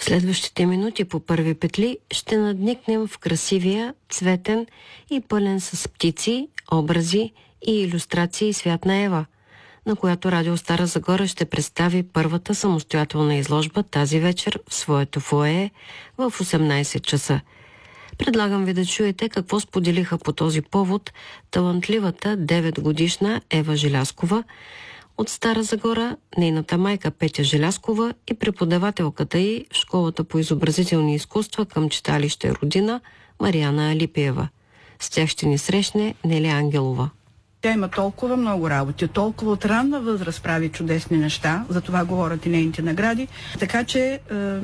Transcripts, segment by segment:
Следващите минути по първи петли ще надникнем в красивия, цветен и пълен с птици, образи и илюстрации свят на Ева, на която Радио Стара Загора ще представи първата самостоятелна изложба тази вечер в своето фоае в 18 часа. Предлагам ви да чуете какво споделиха по този повод талантливата 9-годишна Ева Желязкова от Стара Загора, нейната майка Петя Желязкова и преподавателката й в Школата по изобразителни изкуства към читалище Родина Мариана Алипиева. С тях ще ни срещне Нели Ангелова. Тя има толкова много работи, толкова от ранна възраст прави чудесни неща, за това говорят и нейните награди. Така че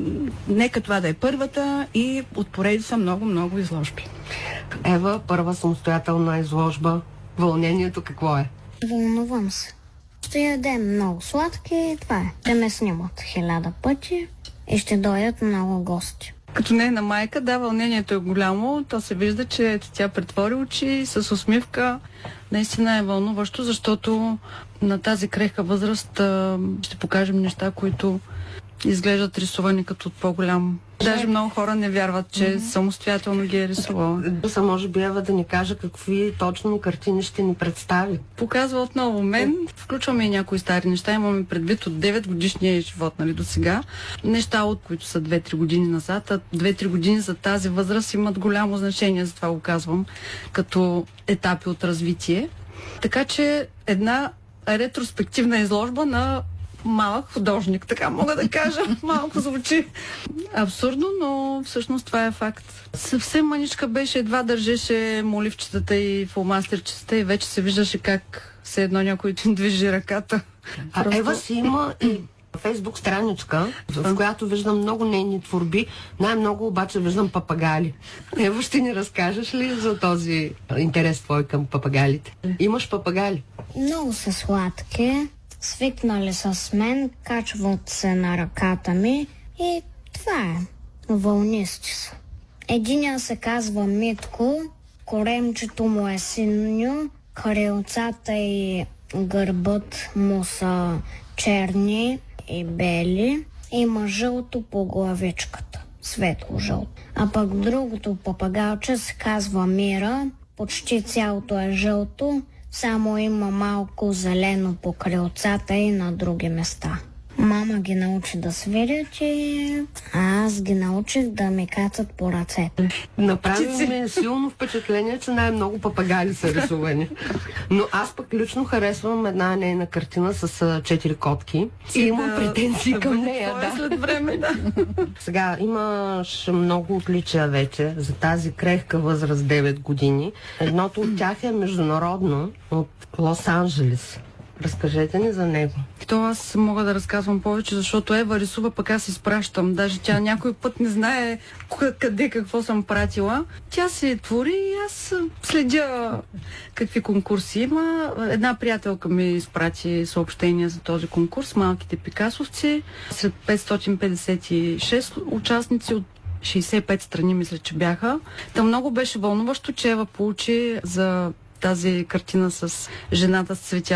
нека това да е първата и от поредица много изложби. Ева, първа самостоятелна изложба. Вълнението какво е? Вълнувам се. Ще ядем много сладки и това е. Ще ме снимат 1000 пъти и ще дойдат много гости. Като нейна майка, да, вълнението е голямо. То се вижда, че тя претвори очи с усмивка. Наистина е вълнуващо, защото на тази крехка възраст ще покажем неща, които изглеждат рисувани като от по-голям. Даже много хора не вярват, че самостоятелно ги е рисувала. Може би Ева да ни каже какви точно картини ще ни представи. Показва отново мен. Включваме и някои стари неща. Имаме предвид от 9 годишния живот, нали, до сега. Неща, от които са 2-3 години назад. А 2-3 години за тази възраст имат голямо значение, затова го казвам, като етапи от развитие. Така че една ретроспективна изложба на малък художник, така мога да кажа. Малко звучи абсурдно, но всъщност това е факт. Съвсем маничка беше, едва държеше моливчетата и фломастерчетата и вече се виждаше как все едно някой движи ръката. Просто... Ева си има и Фейсбук страничка, в която виждам много нейни творби, най-много обаче виждам папагали. Ева, ще ни разкажеш ли за този интерес твой към папагалите? Имаш папагали? Много са сладки. Свикнали с мен, качват се на ръката ми и това е. Вълнисти са. Единия се казва Митко, коремчето му е синьо, крилцата и гърбът му са черни и бели, има жълто по главичката, светло-жълто. А пък другото папагалче се казва Мира, почти цялото е жълто, само има малко зелено по крилцата и на други места. Мама ги научи да свирят и аз ги научих да ми кацат по ръцете. Направи ми силно впечатление, че най-много папагали са рисувани. Но аз пък лично харесвам една нейна картина с 4 котки. И имам претенции към нея. Да. След време, да. Сега имаш много отличия вече за тази крехка възраст 9 години. Едното от тях е международно от Лос-Анджелес. Разкажете ни за него. То аз мога да разказвам повече, защото Ева рисува, пък аз изпращам. Даже тя някой път не знае къде какво съм пратила. Тя се твори и аз следя какви конкурси има. Една приятелка ми изпрати съобщение за този конкурс, Малките пикасовци. Сред 556 участници от 65 страни, мисля, че бяха. Там много беше вълнуващо, че Ева получи за тази картина с жената с цветя